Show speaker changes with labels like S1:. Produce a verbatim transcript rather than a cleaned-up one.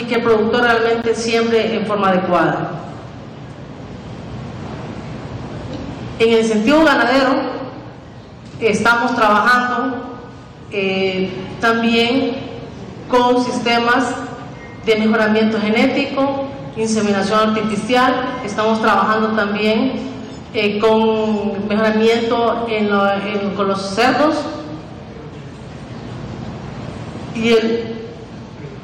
S1: que el productor realmente siembre en forma adecuada. En el sentido ganadero, estamos trabajando eh, también con sistemas de mejoramiento genético, inseminación artificial. Estamos trabajando también eh, con mejoramiento en lo, en, con los cerdos y el